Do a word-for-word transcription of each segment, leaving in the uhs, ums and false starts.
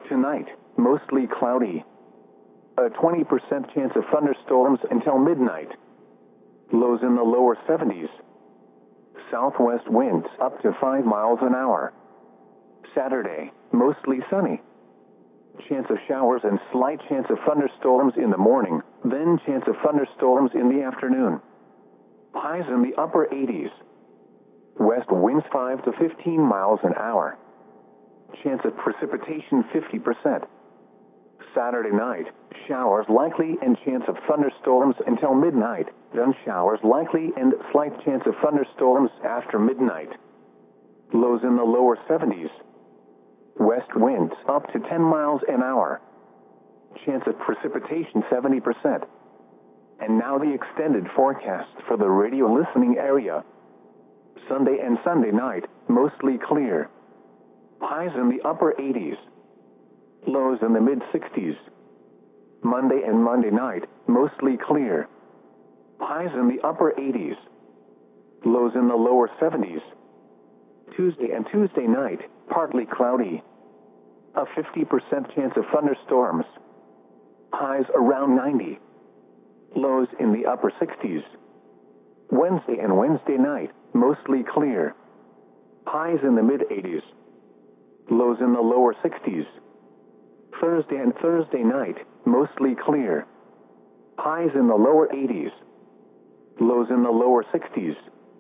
Tonight, mostly cloudy. A twenty percent chance of thunderstorms until midnight. Lows in the lower seventies. Southwest winds up to five miles an hour. Saturday, mostly sunny. Chance of showers and slight chance of thunderstorms in the morning, then chance of thunderstorms in the afternoon. Highs in the upper eighties. West winds five to fifteen miles an hour. Chance of precipitation fifty percent. Saturday night, showers likely and chance of thunderstorms until midnight, then showers likely and slight chance of thunderstorms after midnight. Lows in the lower seventies. West winds up to ten miles an hour. Chance of precipitation seventy percent. And now the extended forecast for the radio listening area. Sunday and Sunday night, mostly clear. Highs in the upper eighties. Lows in the mid sixties. Monday and Monday night, mostly clear. Highs in the upper eighties. Lows in the lower seventies. Tuesday and Tuesday night, partly cloudy. A fifty percent chance of thunderstorms. Highs around ninety. Lows in the upper sixties. Wednesday and Wednesday night, mostly clear. Highs in the mid eighties. Lows in the lower sixties. Thursday and Thursday night, mostly clear. Highs in the lower eighties. Lows in the lower sixties.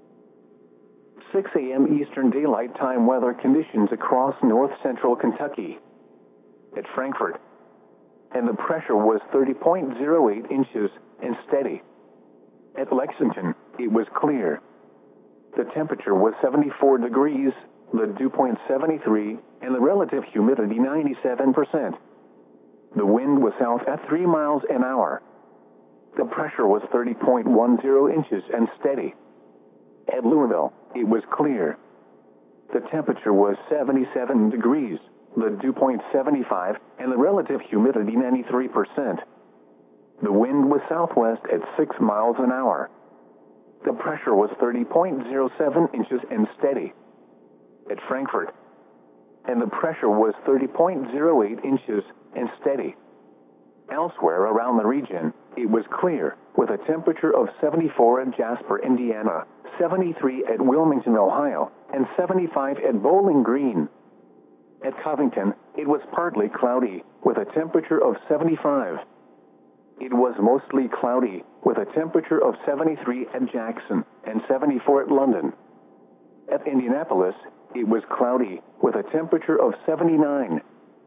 six a.m. Eastern Daylight Time weather conditions across north central Kentucky. At Frankfort. And the pressure was thirty point zero eight inches and steady. At Lexington, it was clear. The temperature was seventy-four degrees, the dew point seventy-three, and the relative humidity ninety-seven percent. The wind was south at three miles an hour. The pressure was thirty point one zero inches and steady. At Louisville, it was clear. The temperature was seventy-seven degrees, the dew point seventy-five, and the relative humidity ninety-three percent. The wind was southwest at six miles an hour. The pressure was thirty point zero seven inches and steady. At Frankfort. And the pressure was thirty point zero eight inches and steady. Elsewhere around the region, it was clear, with a temperature of seventy-four at Jasper, Indiana, seventy-three at Wilmington, Ohio, and seventy-five at Bowling Green. At Covington, it was partly cloudy, with a temperature of seventy-five. It was mostly cloudy, with a temperature of seventy-three at Jackson and seventy-four at London. At Indianapolis, it was cloudy, with a temperature of seventy-nine.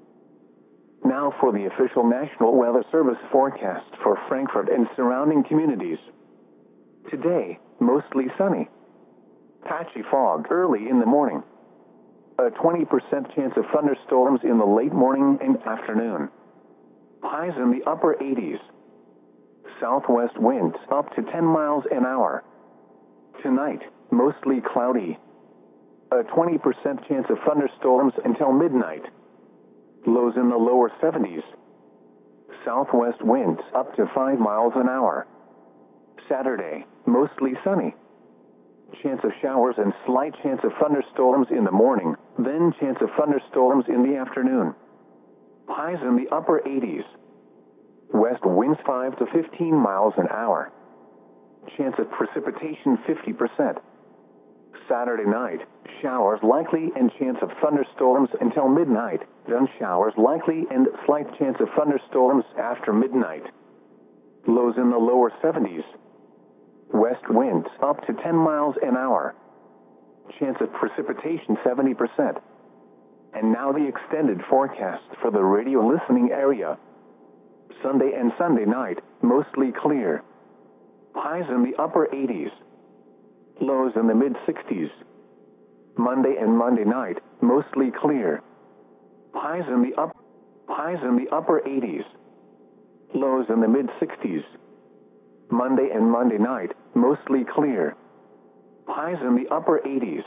Now for the official National Weather Service forecast for Frankfort and surrounding communities. Today, mostly sunny. Patchy fog early in the morning. A twenty percent chance of thunderstorms in the late morning and afternoon. Highs in the upper eighties. Southwest winds up to ten miles an hour. Tonight, mostly cloudy. A twenty percent chance of thunderstorms until midnight. Lows in the lower seventies. Southwest winds up to five miles an hour. Saturday, mostly sunny. Chance of showers and slight chance of thunderstorms in the morning, then chance of thunderstorms in the afternoon. Highs in the upper eighties. West winds five to fifteen miles an hour. Chance of precipitation fifty percent. Saturday night, showers likely and chance of thunderstorms until midnight, then showers likely and slight chance of thunderstorms after midnight. Lows in the lower seventies. West winds up to ten miles an hour. Chance of precipitation seventy percent. And now the extended forecast for the radio listening area. Sunday and Sunday night, mostly clear. Highs in the upper eighties. Lows in the mid sixties. Monday and Monday night, mostly clear. Highs in the up highs in the upper eighties. Lows in the mid sixties. Monday and Monday night, mostly clear. Highs in the upper eighties.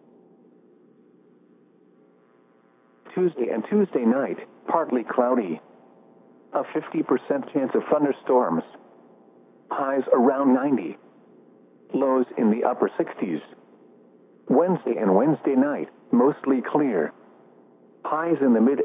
Tuesday and Tuesday night, partly cloudy. A fifty percent chance of thunderstorms. Highs around ninety. Lows in the upper sixties. Wednesday and Wednesday night, mostly clear. Highs in the mid